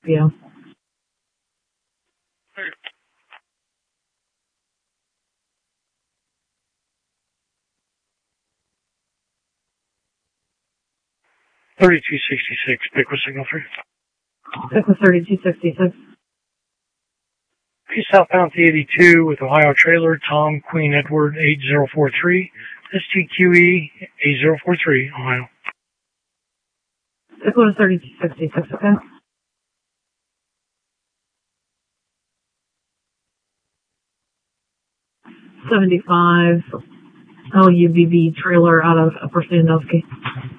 Yeah. $32.66, Pickle Signal 3. Pickle 3266. Southbound T82 with Ohio Trailer, Tom Queen Edward 8043, STQE 8043, Ohio. Pickle 3266, okay? 75 LUBB trailer out of Upper Sandusky.